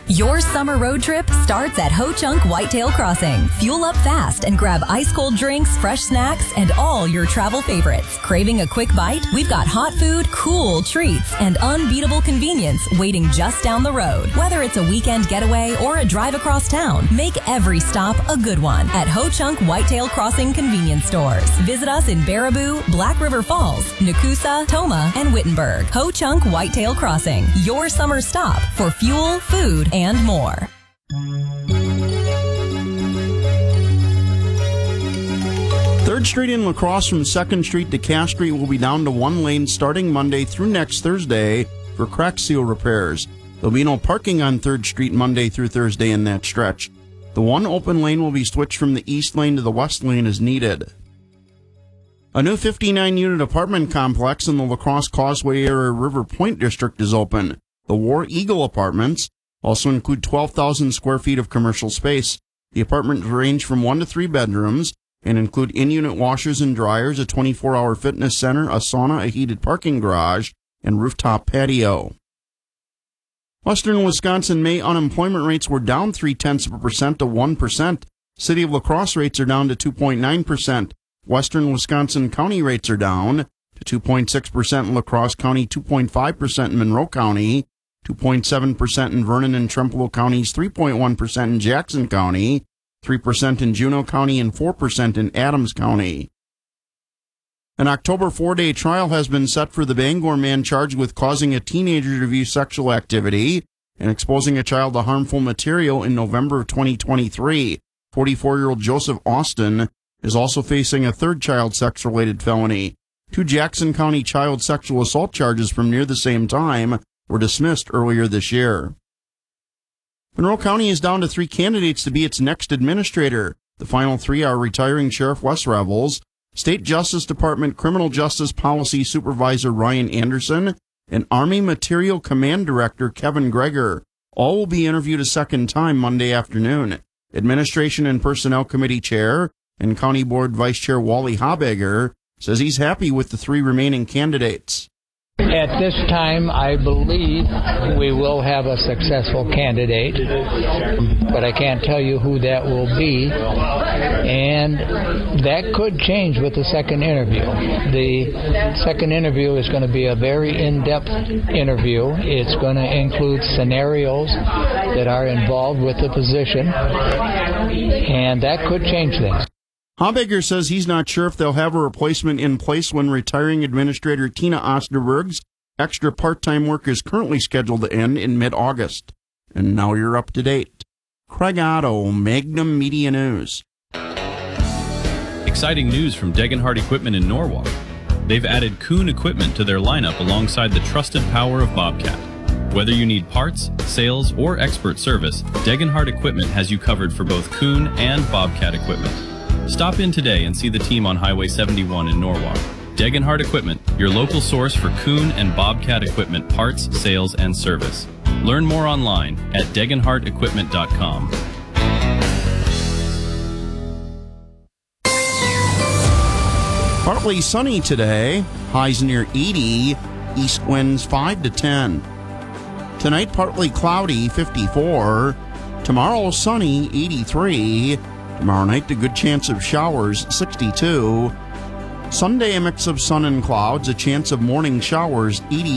Your summer road trip starts at Ho Chunk Whitetail Crossing. Fuel up fast and grab ice-cold drinks, fresh snacks, and all your travel favorites. Craving a quick bite? We've got hot food, cool treats, and unbeatable convenience waiting just down the road. Whether it's a weekend getaway or a drive across town, make every stop a good one at Ho Chunk Whitetail Crossing convenience stores. Visit us in Baraboo, Black River Falls, Nakusa, Toma, and Wittenberg. Ho Chunk Whitetail Crossing, your summer stop for fuel, food, and more. 3rd Street in La Crosse from 2nd Street to Cass Street will be down to one lane starting Monday through next Thursday for crack seal repairs. There'll be no parking on 3rd Street Monday through Thursday in that stretch. The one open lane will be switched from the east lane to the west lane as needed. A new 59-unit apartment complex in the La Crosse Causeway area River Point district is open. The War Eagle Apartments also include 12,000 square feet of commercial space. The apartments range from 1 to 3 bedrooms and include in-unit washers and dryers, a 24-hour fitness center, a sauna, a heated parking garage, and rooftop patio. Western Wisconsin May unemployment rates were down 0.3% to 1%. City of La Crosse rates are down to 2.9%. Western Wisconsin County rates are down to 2.6% in La Crosse County, 2.5% in Monroe County, 2.7% in Vernon and Trempealeau counties, 3.1% in Jackson County, 3% in Juneau County, and 4% in Adams County. An October 4-day trial has been set for the Bangor man charged with causing a teenager to view sexual activity and exposing a child to harmful material in November of 2023. 44-year-old Joseph Austin is also facing a 3rd child sex-related felony. 2 Jackson County child sexual assault charges from near the same time were dismissed earlier this year. Monroe County is down to 3 candidates to be its next administrator. The final 3 are retiring Sheriff Wes Revels, State Justice Department Criminal Justice Policy Supervisor Ryan Anderson, and Army Material Command Director Kevin Greger. All will be interviewed a second time Monday afternoon. Administration and Personnel Committee Chair and County Board Vice Chair Wally Habegger says he's happy with the 3 remaining candidates. At this time, I believe we will have a successful candidate, but I can't tell you who that will be, and that could change with the second interview. The second interview is going to be a very in-depth interview. It's going to include scenarios that are involved with the position, and that could change things. Habegger says he's not sure if they'll have a replacement in place when retiring Administrator Tina Osterberg's extra part-time work is currently scheduled to end in mid-August. And now you're up to date. Craig Otto, Magnum Media News. Exciting news from Degenhardt Equipment in Norwalk. They've added Kuhn equipment to their lineup alongside the trusted power of Bobcat. Whether you need parts, sales, or expert service, Degenhardt Equipment has you covered for both Kuhn and Bobcat equipment. Stop in today and see the team on Highway 71 in Norwalk. Degenhardt Equipment, your local source for Kuhn and Bobcat equipment parts, sales, and service. Learn more online at degenhardtequipment.com. Partly sunny today, highs near 80, east winds 5 to 10. Tonight, partly cloudy, 54. Tomorrow, sunny, 83. Tomorrow night, a good chance of showers, 62. Sunday, a mix of sun and clouds, a chance of morning showers, 80.